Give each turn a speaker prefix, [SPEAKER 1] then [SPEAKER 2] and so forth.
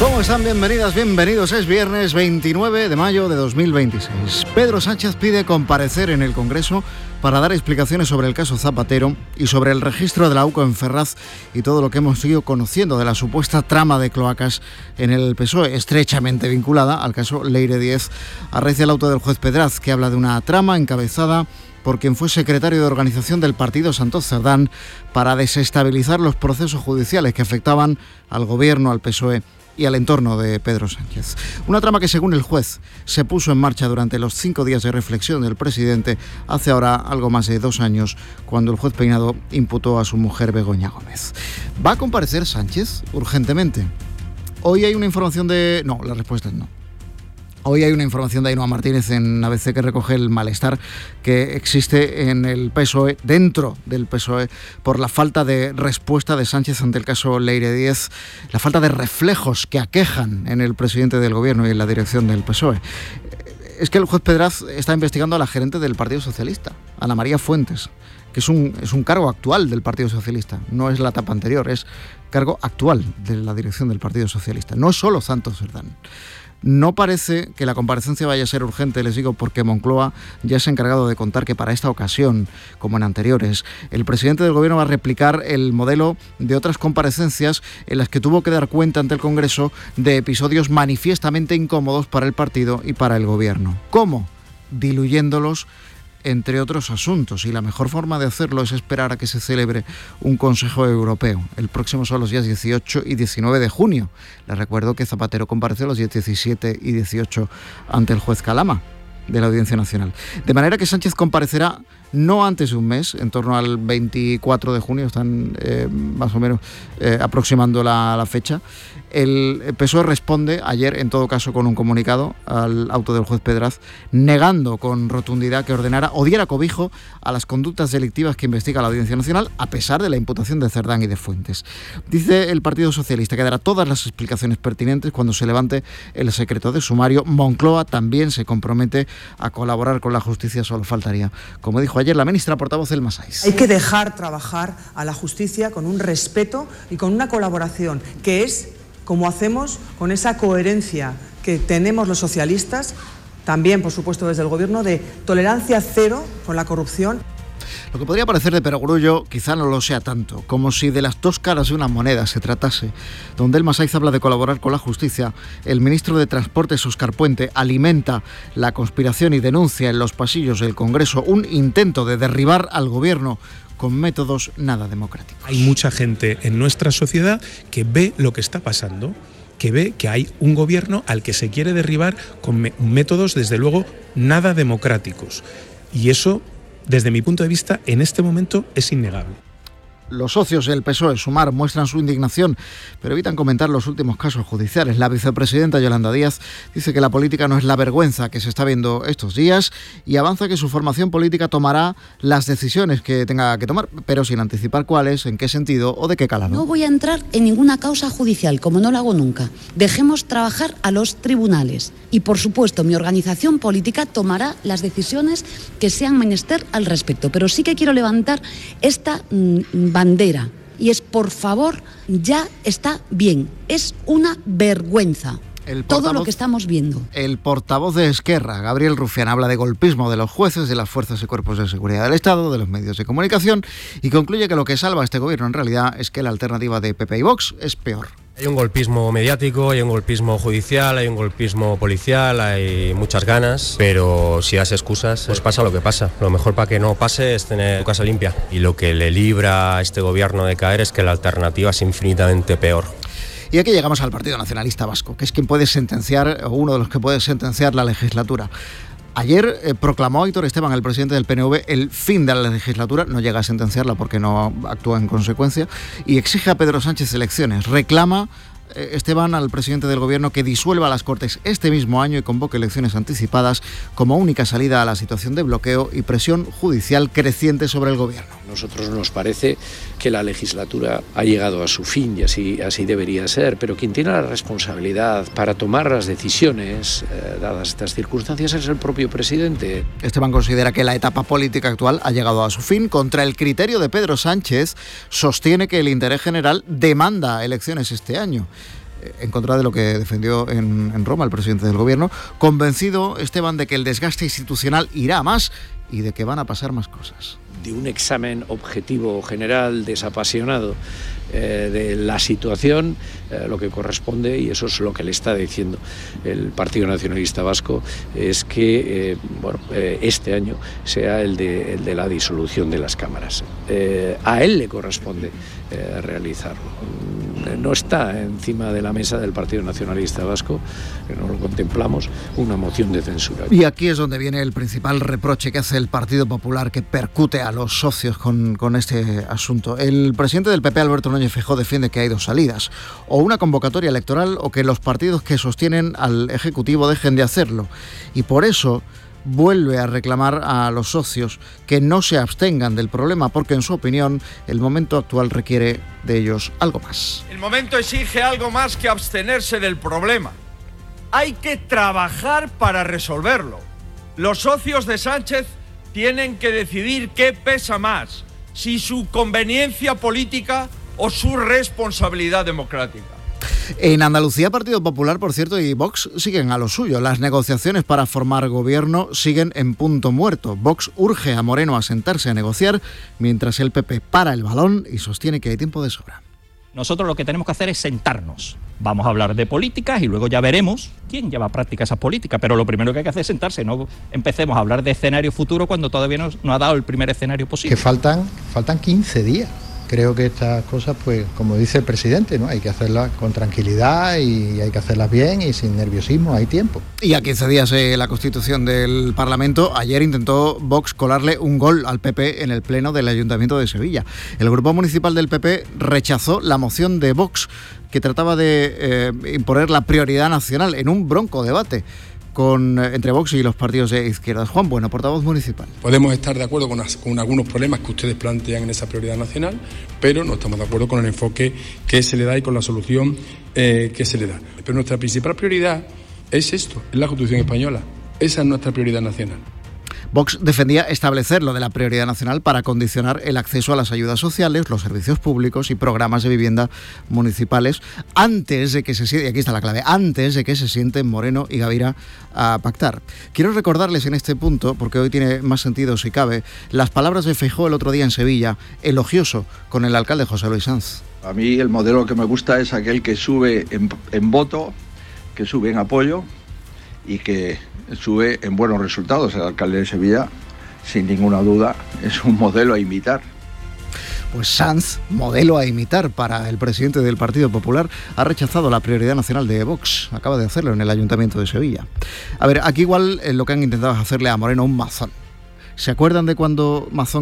[SPEAKER 1] ¿Cómo están? Bienvenidas, bienvenidos. Es viernes 29 de mayo de 2026. Pedro Sánchez pide comparecer en el Congreso para dar explicaciones sobre el caso Zapatero y sobre el registro de la UCO en Ferraz y todo lo que hemos ido conociendo de la supuesta trama de cloacas en el PSOE, estrechamente vinculada al caso Leire Díez, a raíz del auto del juez Pedraz, que habla de una trama encabezada por quien fue secretario de organización del partido Santos Cerdán para desestabilizar los procesos judiciales que afectaban al gobierno, al PSOE y al entorno de Pedro Sánchez. Una trama que, según el juez, se puso en marcha durante los 5 días de reflexión del presidente hace ahora algo más de 2 años, cuando el juez Peinado imputó a su mujer Begoña Gómez. ¿Va a comparecer Sánchez urgentemente? Hoy hay una información de... No, la respuesta es no. Hoy hay una información de Ainhoa Martínez en ABC que recoge el malestar que existe en el PSOE, dentro del PSOE, por la falta de respuesta de Sánchez ante el caso Leire Díez, la falta de reflejos que aquejan en el presidente del gobierno y en la dirección del PSOE. Es que el juez Pedraz está investigando a la gerente del Partido Socialista, Ana María Fuentes, que es un cargo actual del Partido Socialista, no es la etapa anterior, es cargo actual de la dirección del Partido Socialista, no es solo Santos Cerdán. No parece que la comparecencia vaya a ser urgente, les digo, porque Moncloa ya se ha encargado de contar que para esta ocasión, como en anteriores, el presidente del gobierno va a replicar el modelo de otras comparecencias en las que tuvo que dar cuenta ante el Congreso de episodios manifiestamente incómodos para el partido y para el gobierno. ¿Cómo? Diluyéndolos, entre otros asuntos, y la mejor forma de hacerlo es esperar a que se celebre un Consejo Europeo. El próximo son los días 18 y 19 de junio. Les recuerdo que Zapatero compareció los días 17 y 18 ante el juez Calama de la Audiencia Nacional. De manera que Sánchez comparecerá no antes de un mes, en torno al 24 de junio, están más o menos aproximando la fecha. El PSOE responde ayer, en todo caso, con un comunicado al auto del juez Pedraz, negando con rotundidad que ordenara o diera cobijo a las conductas delictivas que investiga la Audiencia Nacional, a pesar de la imputación de Cerdán y de Fuentes. Dice el Partido Socialista que dará todas las explicaciones pertinentes cuando se levante el secreto de sumario. Moncloa también se compromete a colaborar con la justicia, solo faltaría. Como dijo ayer la ministra portavoz Elma Saiz.
[SPEAKER 2] Hay que dejar trabajar a la justicia con un respeto y con una colaboración, que es como hacemos con esa coherencia que tenemos los socialistas, también por supuesto desde el gobierno, de tolerancia cero con la corrupción.
[SPEAKER 1] Lo que podría parecer de perogrullo quizá no lo sea tanto, como si de las dos caras de una moneda se tratase. Donde Elma Saiz habla de colaborar con la justicia, el ministro de Transportes, Óscar Puente, alimenta la conspiración y denuncia en los pasillos del Congreso un intento de derribar al gobierno con métodos nada democráticos.
[SPEAKER 3] Hay mucha gente en nuestra sociedad que ve lo que está pasando, que ve que hay un gobierno al que se quiere derribar con métodos, desde luego, nada democráticos. Y eso, desde mi punto de vista, en este momento es innegable.
[SPEAKER 1] Los socios del PSOE, Sumar, muestran su indignación, pero evitan comentar los últimos casos judiciales. La vicepresidenta Yolanda Díaz dice que la política no es la vergüenza que se está viendo estos días y avanza que su formación política tomará las decisiones que tenga que tomar, pero sin anticipar cuáles, en qué sentido o de qué calado.
[SPEAKER 4] No voy a entrar en ninguna causa judicial, como no lo hago nunca. Dejemos trabajar a los tribunales. Y, por supuesto, mi organización política tomará las decisiones que sean menester al respecto. Pero sí que quiero levantar esta bandera. Y es, por favor, ya está bien. Es una vergüenza todo lo que estamos viendo.
[SPEAKER 1] El portavoz de Esquerra, Gabriel Rufián, habla de golpismo de los jueces, de las fuerzas y cuerpos de seguridad del Estado, de los medios de comunicación, y concluye que lo que salva a este gobierno en realidad es que la alternativa de PP y Vox es peor.
[SPEAKER 5] Hay un golpismo mediático, hay un golpismo judicial, hay un golpismo policial, hay muchas ganas, pero si das excusas, pues pasa lo que pasa. Lo mejor para que no pase es tener tu casa limpia. Y lo que le libra a este gobierno de caer es que la alternativa es infinitamente peor.
[SPEAKER 1] Y aquí llegamos al Partido Nacionalista Vasco, que es quien puede sentenciar, o uno de los que puede sentenciar la legislatura. Ayer proclamó Aitor Esteban, el presidente del PNV, el fin de la legislatura, no llega a sentenciarla porque no actúa en consecuencia, y exige a Pedro Sánchez elecciones. Reclama Esteban al presidente del gobierno que disuelva las Cortes este mismo año y convoque elecciones anticipadas como única salida a la situación de bloqueo y presión judicial creciente sobre el gobierno.
[SPEAKER 6] Nosotros nos parece que la legislatura ha llegado a su fin y así debería ser, pero quien tiene la responsabilidad para tomar las decisiones, dadas estas circunstancias, es el propio presidente.
[SPEAKER 1] Esteban considera que la etapa política actual ha llegado a su fin. Contra el criterio de Pedro Sánchez, sostiene que el interés general demanda elecciones este año. en contra de lo que defendió en Roma el presidente del gobierno. Convencido, Esteban, de que el desgaste institucional irá a más y de que van a pasar más cosas.
[SPEAKER 6] De un examen objetivo, general, desapasionado de la situación, lo que corresponde, y eso es lo que le está diciendo el Partido Nacionalista Vasco, es que este año sea el de la disolución de las cámaras. A él le corresponde realizarlo. No está encima de la mesa del Partido Nacionalista Vasco, que no lo contemplamos, una moción de censura.
[SPEAKER 1] Y aquí es donde viene el principal reproche que hace el Partido Popular, que percute a los socios con este asunto. El presidente del PP, Alberto Núñez Feijóo, defiende que hay dos salidas: o una convocatoria electoral o que los partidos que sostienen al Ejecutivo dejen de hacerlo. Y por eso vuelve a reclamar a los socios que no se abstengan del problema, porque en su opinión el momento actual requiere de ellos algo más.
[SPEAKER 7] El momento exige algo más que abstenerse del problema. Hay que trabajar para resolverlo. Los socios de Sánchez tienen que decidir qué pesa más, si su conveniencia política o su responsabilidad democrática.
[SPEAKER 1] En Andalucía, Partido Popular, por cierto, y Vox siguen a lo suyo. Las negociaciones para formar gobierno siguen en punto muerto. Vox urge a Moreno a sentarse a negociar, mientras el PP para el balón y sostiene que hay tiempo de sobra.
[SPEAKER 8] Nosotros lo que tenemos que hacer es sentarnos. Vamos a hablar de políticas y luego ya veremos quién lleva a práctica esas políticas. Pero lo primero que hay que hacer es sentarse. No empecemos a hablar de escenario futuro cuando todavía no ha dado el primer escenario posible.
[SPEAKER 9] Que faltan 15 días. Creo que estas cosas, pues, como dice el presidente, ¿no? Hay que hacerlas con tranquilidad y hay que hacerlas bien y sin nerviosismo, hay tiempo.
[SPEAKER 1] Y a 15 días de la constitución del Parlamento, ayer intentó Vox colarle un gol al PP en el pleno del Ayuntamiento de Sevilla. El grupo municipal del PP rechazó la moción de Vox que trataba de imponer la prioridad nacional en un bronco debate entre Vox y los partidos de izquierdas. Juan Bueno, portavoz municipal.
[SPEAKER 10] Podemos estar de acuerdo con algunos problemas que ustedes plantean en esa prioridad nacional, pero no estamos de acuerdo con el enfoque que se le da y con la solución que se le da. Pero nuestra principal prioridad es esto, es la Constitución española. Esa es nuestra prioridad nacional.
[SPEAKER 1] Vox defendía establecer lo de la prioridad nacional para condicionar el acceso a las ayudas sociales, los servicios públicos y programas de vivienda municipales antes de que se sienten, y aquí está la clave, antes de que se sienten Moreno y Gavira a pactar. Quiero recordarles en este punto, porque hoy tiene más sentido si cabe, las palabras de Feijóo el otro día en Sevilla, elogioso con el alcalde José Luis Sanz.
[SPEAKER 11] A mí el modelo que me gusta es aquel que sube en voto, que sube en apoyo y que sube en buenos resultados. El alcalde de Sevilla, sin ninguna duda, es un modelo a imitar.
[SPEAKER 1] Pues Sanz, modelo a imitar para el presidente del Partido Popular, ha rechazado la prioridad nacional de Vox. Acaba de hacerlo en el Ayuntamiento de Sevilla. A ver, aquí igual lo que han intentado es hacerle a Moreno un mazón. ¿Se acuerdan de cuando Mazón